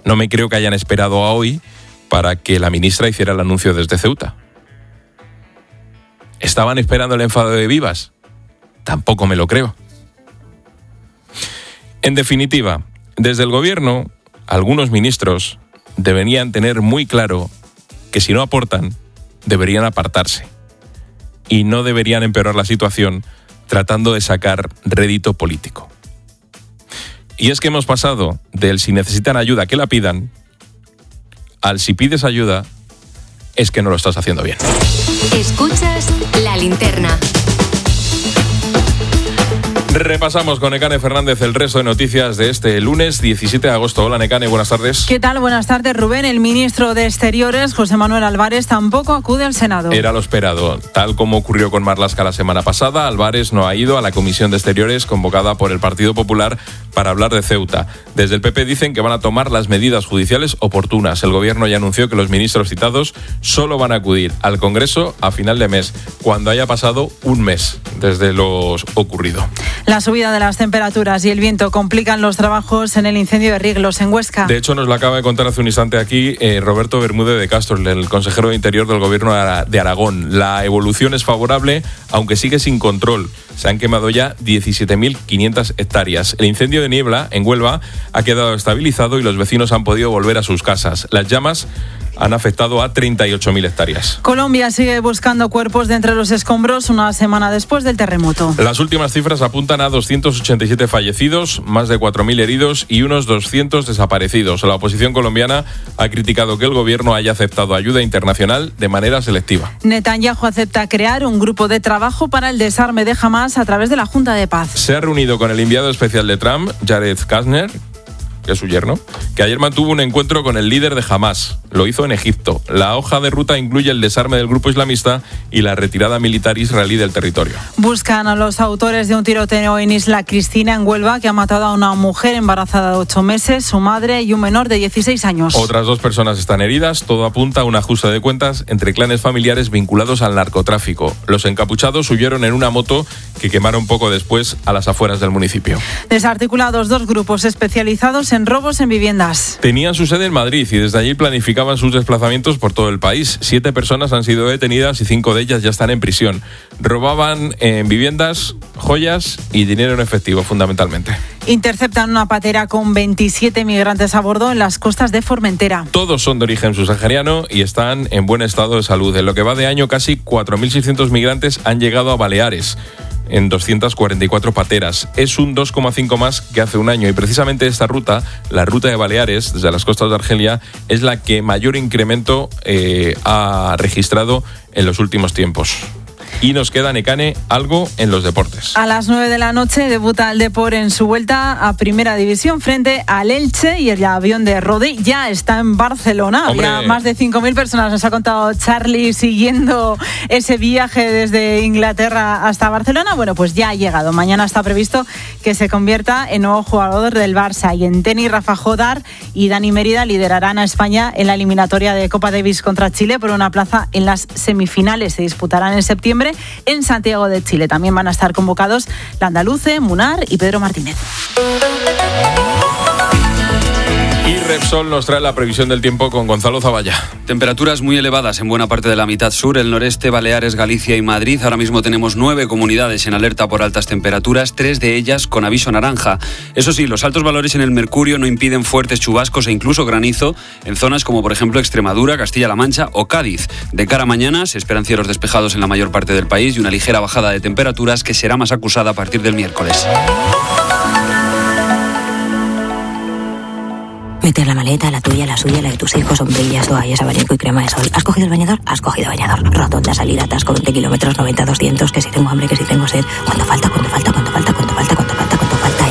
No me creo que hayan esperado a hoy para que la ministra hiciera el anuncio desde Ceuta. ¿Estaban esperando el enfado de Vivas? Tampoco me lo creo. En definitiva, desde el gobierno, algunos ministros deberían tener muy claro que si no aportan, deberían apartarse. Y no deberían empeorar la situación tratando de sacar rédito político. Y es que hemos pasado del si necesitan ayuda que la pidan, al si pides ayuda, es que no lo estás haciendo bien. Escuchas La Linterna. Repasamos con Nekane Fernández el resto de noticias de este lunes 17 de agosto. Hola Nekane, buenas tardes. ¿Qué tal? Buenas tardes, Rubén. El ministro de Exteriores, José Manuel Álvarez, tampoco acude al Senado. Era lo esperado. Tal como ocurrió con Marlaska la semana pasada, Álvarez no ha ido a la Comisión de Exteriores convocada por el Partido Popular para hablar de Ceuta. Desde el PP dicen que van a tomar las medidas judiciales oportunas. El gobierno ya anunció que los ministros citados solo van a acudir al Congreso a final de mes, cuando haya pasado un mes desde lo ocurrido. La subida de las temperaturas y el viento complican los trabajos en el incendio de Riglos, en Huesca. De hecho, nos lo acaba de contar hace un instante aquí Roberto Bermúdez de Castro, el consejero de Interior del Gobierno de Aragón. La evolución es favorable, aunque sigue sin control. Se han quemado ya 17.500 hectáreas. El incendio de Niebla, en Huelva, ha quedado estabilizado y los vecinos han podido volver a sus casas. Las llamas han afectado a 38.000 hectáreas. Colombia sigue buscando cuerpos de entre los escombros una semana después del terremoto. Las últimas cifras apuntan a 287 fallecidos, más de 4.000 heridos y unos 200 desaparecidos. La oposición colombiana ha criticado que el gobierno haya aceptado ayuda internacional de manera selectiva. Netanyahu acepta crear un grupo de trabajo para el desarme de Hamás a través de la Junta de Paz. Se ha reunido con el enviado especial de Trump, Jared Kushner, que es su yerno, que ayer mantuvo un encuentro con el líder de Hamás. Lo hizo en Egipto. La hoja de ruta incluye el desarme del grupo islamista y la retirada militar israelí del territorio. Buscan a los autores de un tiroteo en Isla Cristina, en Huelva, que ha matado a una mujer embarazada de 8 meses, su madre y un menor de 16 años. Otras 2 personas están heridas. Todo apunta a un ajuste de cuentas entre clanes familiares vinculados al narcotráfico. Los encapuchados huyeron en una moto que quemaron poco después a las afueras del municipio. Desarticulados 2 grupos especializados en robos en viviendas. Tenían su sede en Madrid y desde allí planificaban sus desplazamientos por todo el país. 7 personas han sido detenidas y 5 de ellas ya están en prisión. Robaban en viviendas, joyas y dinero en efectivo, fundamentalmente. Interceptan una patera con 27 migrantes a bordo en las costas de Formentera. Todos son de origen subsahariano y están en buen estado de salud. En lo que va de año, casi 4.600 migrantes han llegado a Baleares en 244 pateras. Es un 2,5 más que hace un año y precisamente esta ruta, la ruta de Baleares, desde las costas de Argelia, es la que mayor incremento ha registrado en los últimos tiempos. Y nos queda, Nekane, algo en los deportes. A las 9 de la noche debuta el Depor en su vuelta a Primera División frente al Elche y el avión de Rodri ya está en Barcelona. ¡Hombre! Había más de 5.000 personas, nos ha contado Charlie, siguiendo ese viaje desde Inglaterra hasta Barcelona. Bueno, pues ya ha llegado. Mañana está previsto que se convierta en nuevo jugador del Barça. Y en tenis, Rafa Jodar y Dani Mérida liderarán a España en la eliminatoria de Copa Davis contra Chile por una plaza en las semifinales. Se disputarán en septiembre en Santiago de Chile. También van a estar convocados Landaluce, Munar y Pedro Martínez. Y Repsol nos trae la previsión del tiempo con Gonzalo Zavalla. Temperaturas muy elevadas en buena parte de la mitad sur, el noreste, Baleares, Galicia y Madrid. Ahora mismo tenemos 9 comunidades en alerta por altas temperaturas, 3 de ellas con aviso naranja. Eso sí, los altos valores en el mercurio no impiden fuertes chubascos e incluso granizo en zonas como por ejemplo Extremadura, Castilla-La Mancha o Cádiz. De cara a mañana se esperan cielos despejados en la mayor parte del país y una ligera bajada de temperaturas que será más acusada a partir del miércoles. Meter la maleta, la tuya, la suya, la de tus hijos, sombrillas, toallas, abanico y crema de sol. ¿Has cogido el bañador? Has cogido bañador. Rotonda, salida, atasco, 20 kilómetros, 90, 200, que si tengo hambre, que si tengo sed. ¿Cuánto falta? ¿Cuánto falta? ¿Cuánto falta? ¿Cuánto falta? ¿Cuánto falta? ¿Cuánto falta?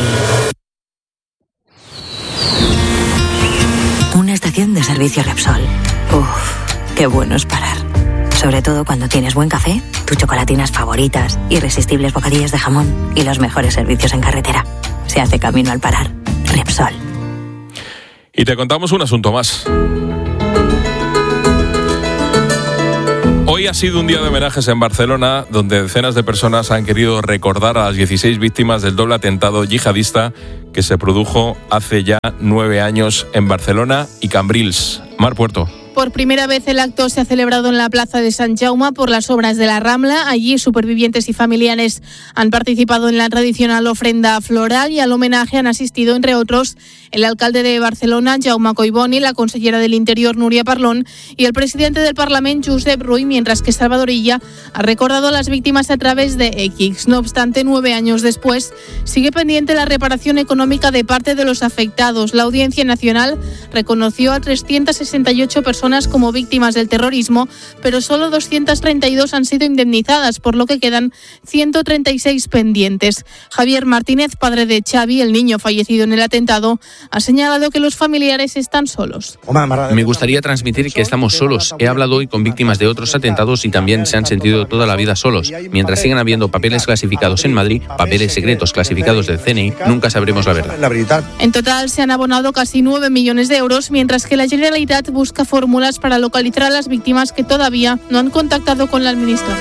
Y... una estación de servicio Repsol. Uf, qué bueno es parar. Sobre todo cuando tienes buen café, tus chocolatinas favoritas, irresistibles bocadillos de jamón y los mejores servicios en carretera. Se hace camino al parar. Repsol. Y te contamos un asunto más. Hoy ha sido un día de homenajes en Barcelona, donde decenas de personas han querido recordar a las 16 víctimas del doble atentado yihadista que se produjo hace ya 9 años en Barcelona y Cambrils. Mar Puerto. Por primera vez el acto se ha celebrado en la plaza de Sant Jaume por las obras de la Rambla. Allí supervivientes y familiares han participado en la tradicional ofrenda floral y al homenaje han asistido, entre otros, el alcalde de Barcelona, Jaume Collboni, la consellera del Interior, Núria Parlon, y el presidente del Parlamento, Josep Rull, mientras que Salvador Illa ha recordado a las víctimas a través de X. No obstante, 9 años después, sigue pendiente la reparación económica de parte de los afectados. La Audiencia Nacional reconoció a 368 personas como víctimas del terrorismo, pero solo 232 han sido indemnizadas, por lo que quedan 136 pendientes. Javier Martínez, padre de Xavi, el niño fallecido en el atentado, ha señalado que los familiares están solos. Me gustaría transmitir que estamos solos. He hablado hoy con víctimas de otros atentados y también se han sentido toda la vida solos. Mientras sigan habiendo papeles clasificados en Madrid, papeles secretos clasificados del CNI, nunca sabremos la verdad. En total se han abonado casi 9 millones de euros, mientras que la Generalitat busca fórmulas para localizar a las víctimas que todavía no han contactado con la administración.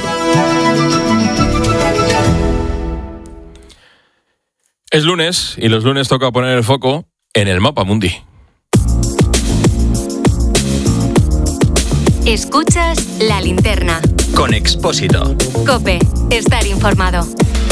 Es lunes y los lunes toca poner el foco en el Mapa Mundi. Escuchas La Linterna. Con Expósito. COPE. Estar informado.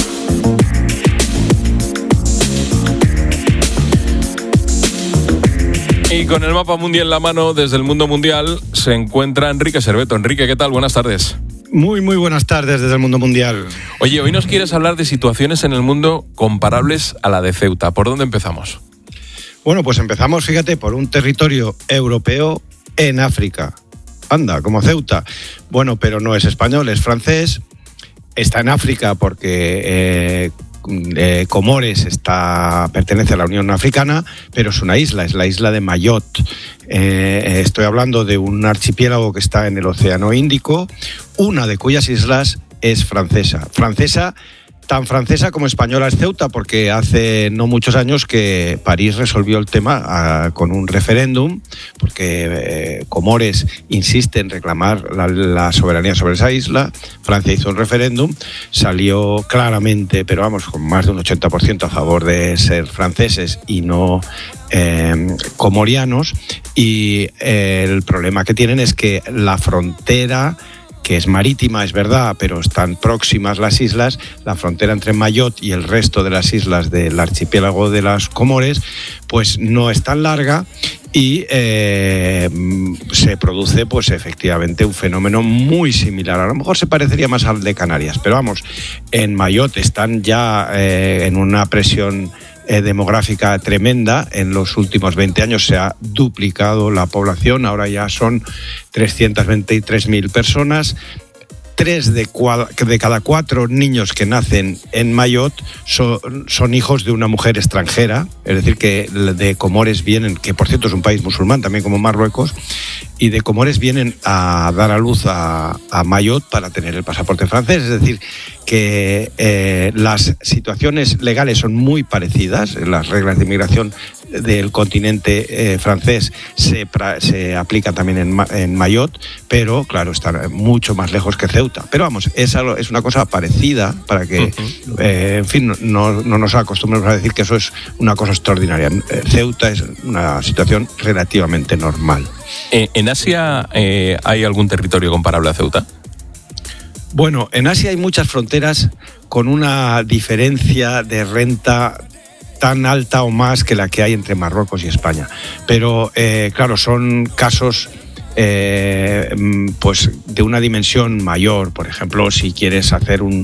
Y con el Mapa Mundi en la mano, desde el mundo mundial, se encuentra Enrique Serveto. Enrique, ¿qué tal? Buenas tardes. Muy buenas tardes desde el mundo mundial. Oye, hoy nos quieres hablar de situaciones en el mundo comparables a la de Ceuta. ¿Por dónde empezamos? Bueno, pues empezamos, fíjate, por un territorio europeo en África. Anda, como Ceuta. Bueno, pero no es español, es francés. Está en África porque Comores pertenece a la Unión Africana, pero es una isla, es la isla de Mayotte. Estoy hablando de un archipiélago que está en el Océano Índico, una de cuyas islas es francesa. Tan francesa como española es Ceuta, porque hace no muchos años que París resolvió el tema con un referéndum, porque Comores insiste en reclamar la soberanía sobre esa isla. Francia hizo un referéndum, salió claramente, pero vamos, con más de un 80% a favor de ser franceses y no comorianos, y el problema que tienen es que la frontera, que es marítima, es verdad, pero están próximas las islas, la frontera entre Mayotte y el resto de las islas del archipiélago de las Comores, pues no es tan larga y se produce pues efectivamente un fenómeno muy similar. A lo mejor se parecería más al de Canarias, pero vamos, en Mayotte están ya en una presión demográfica tremenda. En los últimos 20 años se ha duplicado la población, ahora ya son 323.000 personas. 3 de cada 4 niños que nacen en Mayotte son hijos de una mujer extranjera, es decir, que de Comores vienen, que por cierto es un país musulmán también como Marruecos, y de Comores vienen a dar a luz a Mayotte para tener el pasaporte francés. Es decir, que las situaciones legales son muy parecidas. Las reglas de inmigración del continente francés se aplican también en Mayotte, pero claro, están mucho más lejos que Ceuta. Pero vamos, es una cosa parecida para que, en fin, no nos acostumbremos a decir que eso es una cosa extraordinaria. Ceuta es una situación relativamente normal. ¿En Asia hay algún territorio comparable a Ceuta? Bueno, en Asia hay muchas fronteras con una diferencia de renta tan alta o más que la que hay entre Marruecos y España. Pero, claro, son casos pues de una dimensión mayor. Por ejemplo, si quieres hacer un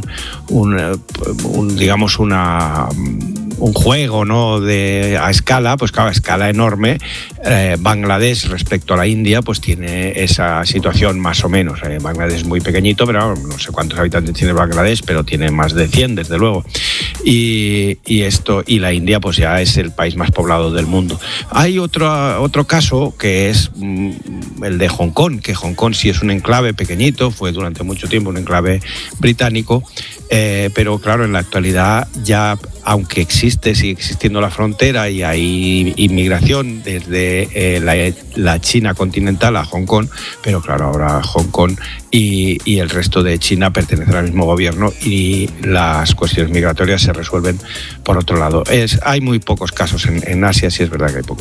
juego, ¿no?, a escala, pues claro, a escala enorme, Bangladesh respecto a la India pues tiene esa situación más o menos. Bangladesh es muy pequeñito, pero no sé cuántos habitantes tiene Bangladesh, pero tiene más de 100 desde luego. Y la India pues ya es el país más poblado del mundo. Hay otro caso que es el de Hong Kong, que Hong Kong sí es un enclave pequeñito, fue durante mucho tiempo un enclave británico, pero claro, en la actualidad ya aunque sigue existiendo la frontera y hay inmigración desde la China continental a Hong Kong, pero claro, ahora Hong Kong y el resto de China pertenecen al mismo gobierno y las cuestiones migratorias se resuelven por otro lado. Hay muy pocos casos en Asia, sí es verdad que hay pocos.